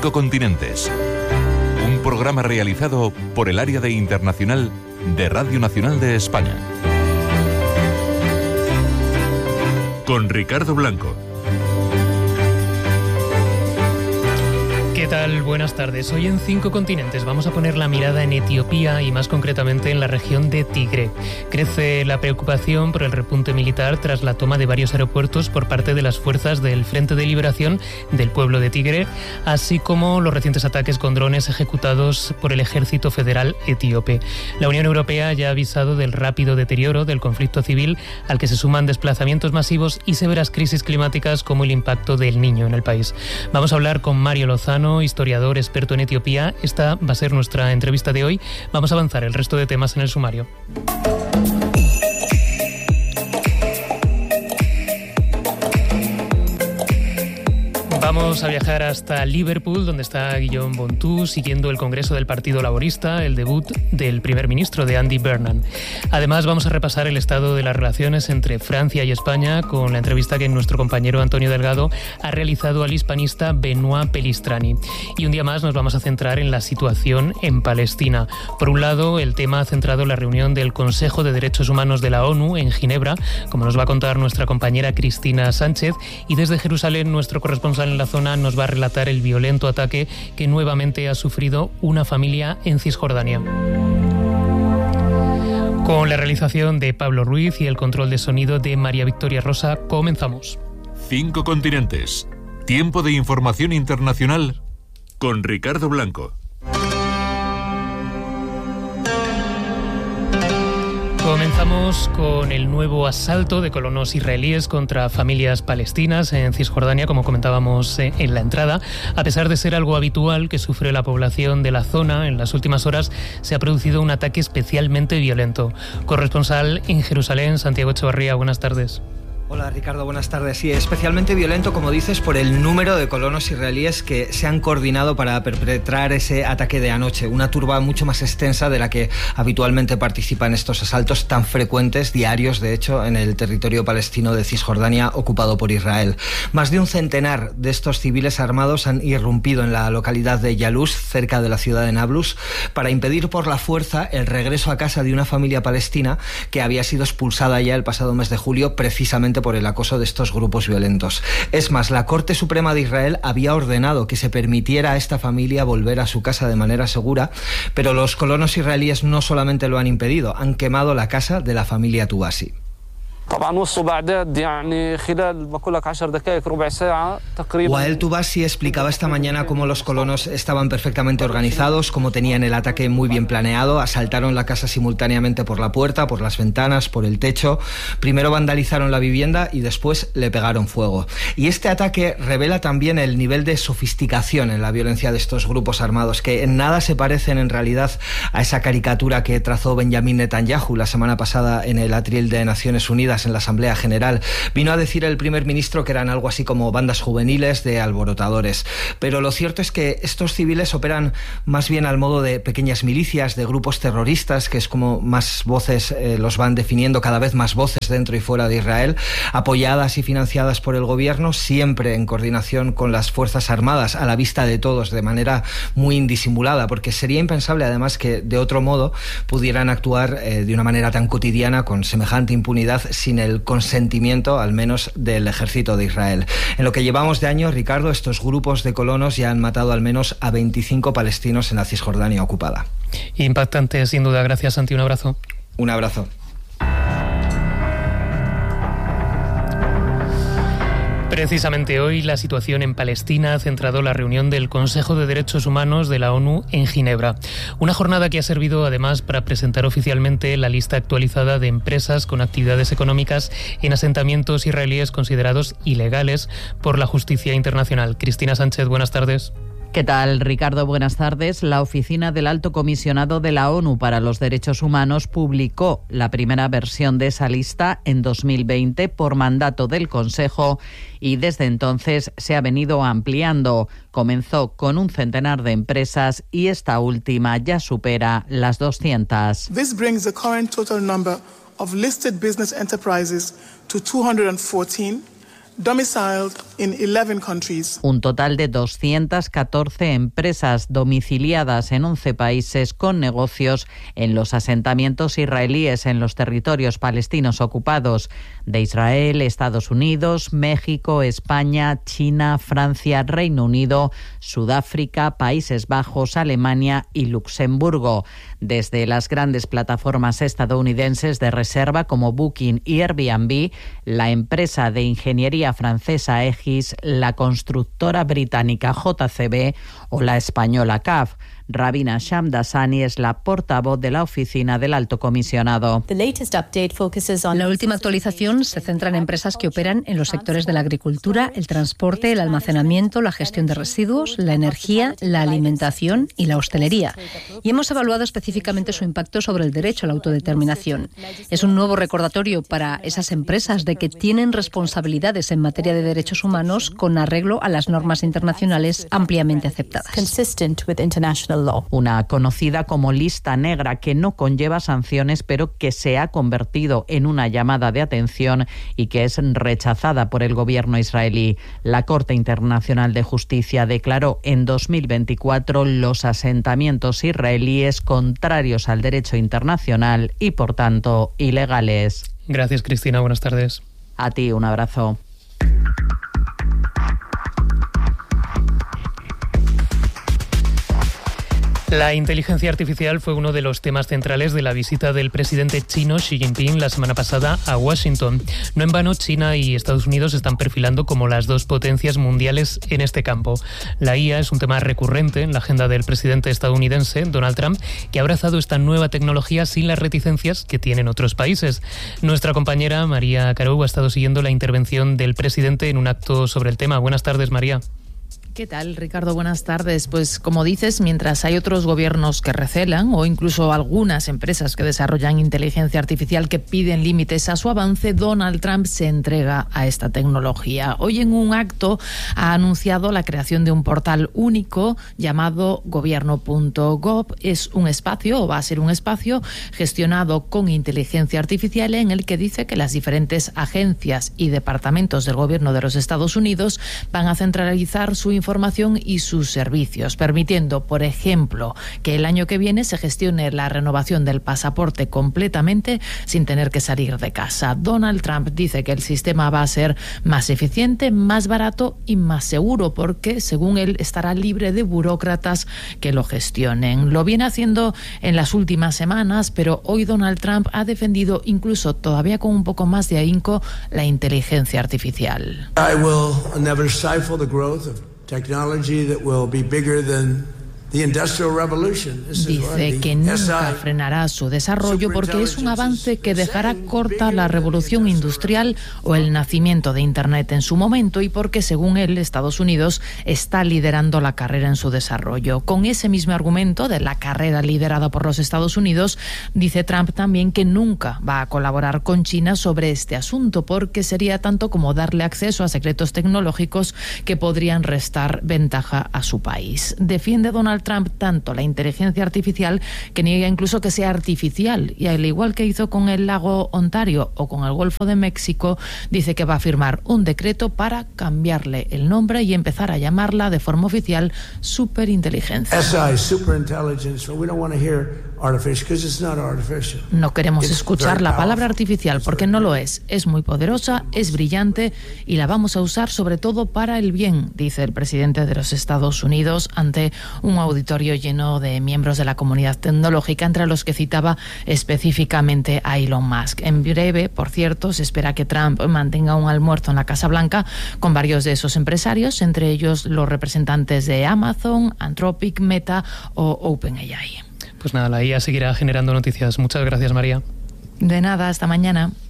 5 continentes. Un programa realizado por el Área de Internacional de Radio Nacional de España. Con Ricardo Blanco. ¿Qué tal? Buenas tardes. Hoy en 5 continentes vamos a poner la mirada en Etiopía y más concretamente en la región de Tigre. Crece la preocupación por el repunte militar tras la toma de varios aeropuertos por parte de las fuerzas del Frente de Liberación del Pueblo de Tigre, así como los recientes ataques con drones ejecutados por el Ejército Federal Etíope. La Unión Europea ya ha avisado del rápido deterioro del conflicto civil, al que se suman desplazamientos masivos y severas crisis climáticas como el impacto del Niño en el país. Vamos a hablar con Mario Lozano, historiador experto en Etiopía. Esta va a ser nuestra entrevista de hoy. Vamos a avanzar el resto de temas en el sumario. Vamos a viajar hasta Liverpool, donde está Guillaume Bontou, siguiendo el Congreso del Partido Laborista, el debut del primer ministro, de Andy Burnham. Además, vamos a repasar el estado de las relaciones entre Francia y España con la entrevista que nuestro compañero Antonio Delgado ha realizado al hispanista Benoît Pelistrani. Y un día más nos vamos a centrar en la situación en Palestina. Por un lado, el tema ha centrado la reunión del Consejo de Derechos Humanos de la ONU en Ginebra, como nos va a contar nuestra compañera Cristina Sánchez, y desde Jerusalén nuestro corresponsal en la zona nos va a relatar el violento ataque que nuevamente ha sufrido una familia en Cisjordania. Con la realización de Pablo Ruiz y el control de sonido de María Victoria Rosa, comenzamos. 5 continentes. Tiempo de información internacional con Ricardo Blanco. Comenzamos con el nuevo asalto de colonos israelíes contra familias palestinas en Cisjordania, como comentábamos en la entrada. A pesar de ser algo habitual que sufre la población de la zona, en las últimas horas se ha producido un ataque especialmente violento. Corresponsal en Jerusalén, Santiago Echevarría, buenas tardes. Hola Ricardo, buenas tardes. Sí, especialmente violento, como dices, por el número de colonos israelíes que se han coordinado para perpetrar ese ataque de anoche. Una turba mucho más extensa de la que habitualmente participa en estos asaltos tan frecuentes, diarios de hecho, en el territorio palestino de Cisjordania ocupado por Israel. Más de un centenar de estos civiles armados han irrumpido en la localidad de Yaluz, cerca de la ciudad de Nablus, para impedir por la fuerza el regreso a casa de una familia palestina que había sido expulsada ya el pasado mes de julio, precisamente por el acoso de estos grupos violentos. Es más, la Corte Suprema de Israel había ordenado que se permitiera a esta familia volver a su casa de manera segura, pero los colonos israelíes no solamente lo han impedido, han quemado la casa de la familia Tubasi. Wael Tubasi explicaba esta mañana cómo los colonos estaban perfectamente organizados, cómo tenían el ataque muy bien planeado, asaltaron la casa simultáneamente por la puerta, por las ventanas, por el techo. Primero vandalizaron la vivienda y después le pegaron fuego. Y este ataque revela también el nivel de sofisticación en la violencia de estos grupos armados, que en nada se parecen en realidad a esa caricatura que trazó Benjamin Netanyahu la semana pasada en el atril de Naciones Unidas, en la Asamblea General. Vino a decir el primer ministro que eran algo así como bandas juveniles de alborotadores. Pero lo cierto es que estos civiles operan más bien al modo de pequeñas milicias, de grupos terroristas, que es como más voces los van definiendo, cada vez más voces dentro y fuera de Israel, apoyadas y financiadas por el gobierno, siempre en coordinación con las Fuerzas Armadas, a la vista de todos, de manera muy indisimulada, porque sería impensable además que de otro modo pudieran actuar de una manera tan cotidiana, con semejante impunidad, sin el consentimiento, al menos, del ejército de Israel. En lo que llevamos de año, Ricardo, estos grupos de colonos ya han matado al menos a 25 palestinos en la Cisjordania ocupada. Impactante, sin duda. Gracias, Santi. Un abrazo. Un abrazo. Precisamente hoy la situación en Palestina ha centrado la reunión del Consejo de Derechos Humanos de la ONU en Ginebra. Una jornada que ha servido además para presentar oficialmente la lista actualizada de empresas con actividades económicas en asentamientos israelíes considerados ilegales por la justicia internacional. Cristina Sánchez, buenas tardes. ¿Qué tal, Ricardo? Buenas tardes. La Oficina del Alto Comisionado de la ONU para los Derechos Humanos publicó la primera versión de esa lista en 2020 por mandato del Consejo y desde entonces se ha venido ampliando. Comenzó con un centenar de empresas y esta última ya supera las 200. This brings the current total number of listed business enterprises to 214, domiciled in 11 countries. Un total de 214 empresas domiciliadas en 11 países con negocios en los asentamientos israelíes en los territorios palestinos ocupados de Israel, Estados Unidos, México, España, China, Francia, Reino Unido, Sudáfrica, Países Bajos, Alemania y Luxemburgo. Desde las grandes plataformas estadounidenses de reserva como Booking y Airbnb, la empresa de ingeniería francesa Egis, la constructora británica JCB o la española CAF. Rabina Shamdasani es la portavoz de la oficina del Alto Comisionado. La última actualización se centra en empresas que operan en los sectores de la agricultura, el transporte, el almacenamiento, la gestión de residuos, la energía, la alimentación y la hostelería. Y hemos evaluado específicamente su impacto sobre el derecho a la autodeterminación. Es un nuevo recordatorio para esas empresas de que tienen responsabilidades en materia de derechos humanos con arreglo a las normas internacionales ampliamente aceptadas. Una conocida como lista negra que no conlleva sanciones, pero que se ha convertido en una llamada de atención y que es rechazada por el gobierno israelí. La Corte Internacional de Justicia declaró en 2024 los asentamientos israelíes contrarios al derecho internacional y, por tanto, ilegales. Gracias, Cristina. Buenas tardes. A ti, un abrazo. La inteligencia artificial fue uno de los temas centrales de la visita del presidente chino Xi Jinping la semana pasada a Washington. No en vano, China y Estados Unidos se están perfilando como las dos potencias mundiales en este campo. La IA es un tema recurrente en la agenda del presidente estadounidense, Donald Trump, que ha abrazado esta nueva tecnología sin las reticencias que tienen otros países. Nuestra compañera María Carou ha estado siguiendo la intervención del presidente en un acto sobre el tema. Buenas tardes, María. ¿Qué tal, Ricardo? Buenas tardes. Pues como dices, mientras hay otros gobiernos que recelan o incluso algunas empresas que desarrollan inteligencia artificial que piden límites a su avance, Donald Trump se entrega a esta tecnología. Hoy en un acto ha anunciado la creación de un portal único llamado gobierno.gov. Es un espacio, o va a ser un espacio, gestionado con inteligencia artificial en el que dice que las diferentes agencias y departamentos del gobierno de los Estados Unidos van a centralizar su información y sus servicios, permitiendo, por ejemplo, que el año que viene se gestione la renovación del pasaporte completamente sin tener que salir de casa. Donald Trump dice que el sistema va a ser más eficiente, más barato y más seguro porque, según él, estará libre de burócratas que lo gestionen. Lo viene haciendo en las últimas semanas, pero hoy Donald Trump ha defendido, incluso todavía con un poco más de ahínco, la inteligencia artificial. I will never stifle the growth of technology that will be bigger than the Industrial Revolution. Dice que nunca frenará su desarrollo porque es un avance que dejará corta la revolución industrial o el nacimiento de Internet en su momento y porque, según él, Estados Unidos está liderando la carrera en su desarrollo. Con ese mismo argumento de la carrera liderada por los Estados Unidos, dice Trump también que nunca va a colaborar con China sobre este asunto porque sería tanto como darle acceso a secretos tecnológicos que podrían restar ventaja a su país. Defiende Donald Trump tanto la inteligencia artificial que niega incluso que sea artificial y, al igual que hizo con el lago Ontario o con el Golfo de México, dice que va a firmar un decreto para cambiarle el nombre y empezar a llamarla de forma oficial superinteligencia. No queremos escuchar la palabra artificial porque no lo es. Es muy poderosa, es brillante y la vamos a usar sobre todo para el bien, dice el presidente de los Estados Unidos ante un auditorio lleno de miembros de la comunidad tecnológica, entre los que citaba específicamente a Elon Musk. En breve, por cierto, se espera que Trump mantenga un almuerzo en la Casa Blanca con varios de esos empresarios, entre ellos los representantes de Amazon, Anthropic, Meta o OpenAI. Pues nada, la IA seguirá generando noticias. Muchas gracias, María. De nada, hasta mañana.